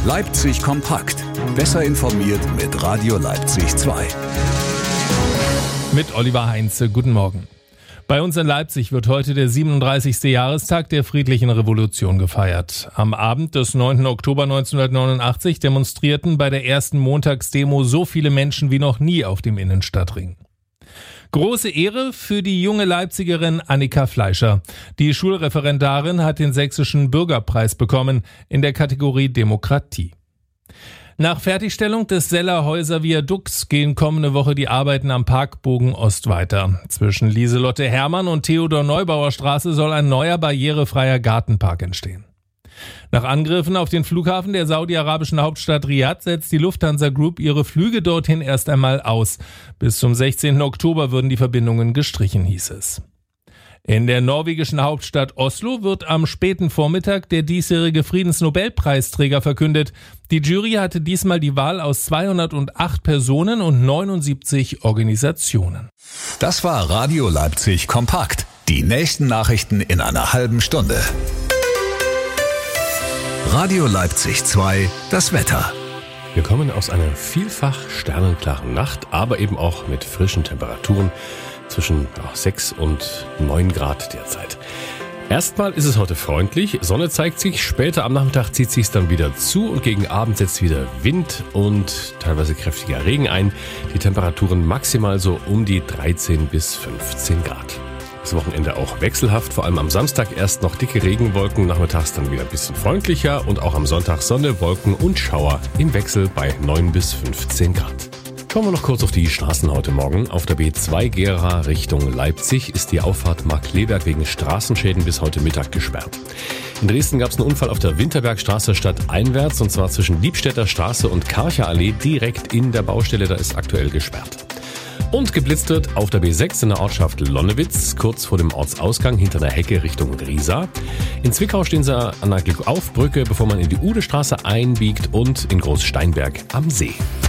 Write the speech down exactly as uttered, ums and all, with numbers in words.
Leipzig kompakt. Besser informiert mit Radio Leipzig zwei. Mit Oliver Heinze, guten Morgen. Bei uns in Leipzig wird heute der siebenunddreißigste Jahrestag der Friedlichen Revolution gefeiert. Am Abend des neunten Oktober neunzehnhundertneunundachtzig demonstrierten bei der ersten Montagsdemo so viele Menschen wie noch nie auf dem Innenstadtring. Große Ehre für die junge Leipzigerin Annika Fleischer. Die Schulreferendarin hat den Sächsischen Bürgerpreis bekommen in der Kategorie Demokratie. Nach Fertigstellung des Seller Häuser Viadukts gehen kommende Woche die Arbeiten am Parkbogen Ost weiter. Zwischen Lieselotte Hermann und Theodor Neubauer Straße soll ein neuer barrierefreier Gartenpark entstehen. Nach Angriffen auf den Flughafen der saudi-arabischen Hauptstadt Riyadh setzt die Lufthansa Group ihre Flüge dorthin erst einmal aus. Bis zum sechzehnten Oktober würden die Verbindungen gestrichen, hieß es. In der norwegischen Hauptstadt Oslo wird am späten Vormittag der diesjährige Friedensnobelpreisträger verkündet. Die Jury hatte diesmal die Wahl aus zweihundertacht Personen und neunundsiebzig Organisationen. Das war Radio Leipzig kompakt. Die nächsten Nachrichten in einer halben Stunde. Radio Leipzig zwei, das Wetter. Wir kommen aus einer vielfach sternenklaren Nacht, aber eben auch mit frischen Temperaturen zwischen sechs und neun Grad derzeit. Erstmal ist es heute freundlich, Sonne zeigt sich, später am Nachmittag zieht sich dann wieder zu und gegen Abend setzt wieder Wind und teilweise kräftiger Regen ein. Die Temperaturen maximal so um die dreizehn bis fünfzehn Grad. Das Wochenende auch wechselhaft, vor allem am Samstag erst noch dicke Regenwolken, nachmittags dann wieder ein bisschen freundlicher und auch am Sonntag Sonne, Wolken und Schauer im Wechsel bei neun bis fünfzehn Grad. Schauen wir noch kurz auf die Straßen heute Morgen. Auf der B zwei Gera Richtung Leipzig ist die Auffahrt Markkleeberg wegen Straßenschäden bis heute Mittag gesperrt. In Dresden gab es einen Unfall auf der Winterbergstraße stadteinwärts und zwar zwischen Liebstädter Straße und Karcher Allee direkt in der Baustelle, da ist aktuell gesperrt. Und geblitzt wird auf der B sechs in der Ortschaft Lonnewitz, kurz vor dem Ortsausgang hinter der Hecke Richtung Riesa. In Zwickau stehen sie an der Glückaufbrücke, bevor man in die Udestraße einbiegt und in Großsteinberg am See.